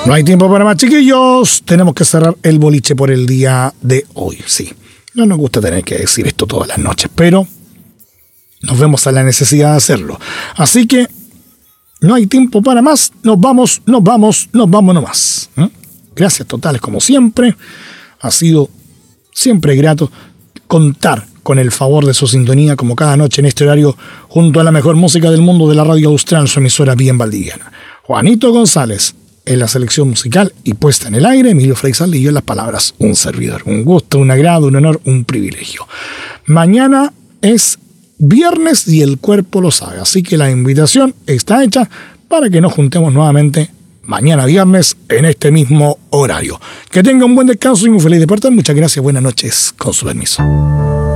No hay tiempo para más, chiquillos. Tenemos que cerrar el boliche por el día de hoy, sí. No nos gusta tener que decir esto todas las noches, pero nos vemos a la necesidad de hacerlo. Así que no hay tiempo para más. Nos vamos nomás. Gracias totales como siempre. Ha sido siempre grato contar con el favor de su sintonía como cada noche en este horario junto a la mejor música del mundo de la radio austral, su emisora bien valdiviana. Juanito González en la selección musical y puesta en el aire, Emilio Freixal y yo en las palabras, un servidor. Un gusto, un agrado, un honor, un privilegio. Mañana es viernes y el cuerpo lo sabe, así que la invitación está hecha para que nos juntemos nuevamente mañana viernes en este mismo horario. Que tenga un buen descanso y un feliz despertar. Muchas gracias, buenas noches, con su permiso.